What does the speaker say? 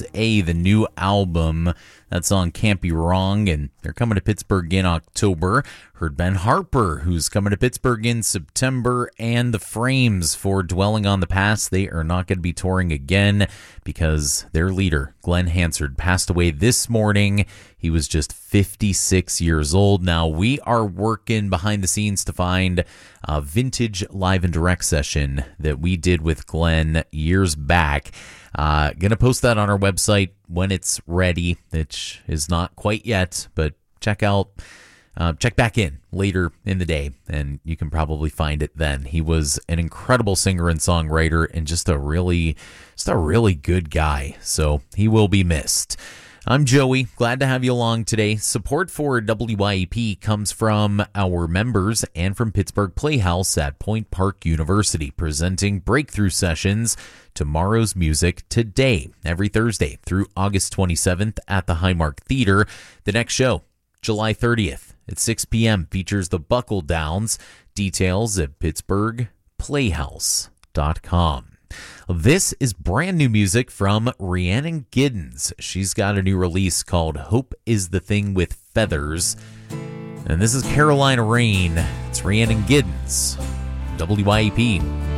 the new album. That song Can't Be Wrong, and they're coming to Pittsburgh in October. Heard Ben Harper, who's coming to Pittsburgh in September, and the Frames for Dwelling on the Past. They are not going to be touring again because their leader, Glenn Hansard, passed away this morning. He was just 56 years old. Now, we are working behind the scenes to find a vintage live and direct session that we did with Glenn years back. Gonna post that on our website when it's ready, which is not quite yet, but check back in later in the day and you can probably find it then. He was an incredible singer and songwriter and just a really good guy. So he will be missed. I'm Joey. Glad to have you along today. Support for WYEP comes from our members and from Pittsburgh Playhouse at Point Park University, presenting breakthrough sessions, Tomorrow's Music Today, every Thursday through August 27th at the Highmark Theater. The next show, July 30th at 6 p.m., features the Buckle Downs. Details at pittsburghplayhouse.com. This is brand new music from Rhiannon Giddens. She's got a new release called Hope is the Thing with Feathers. And this is Carolina Rain. It's Rhiannon Giddens, WYEP.